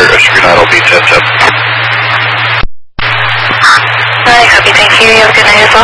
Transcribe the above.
Astronaut will be 10-10. Hi, copy, thank you. You have a good night as well.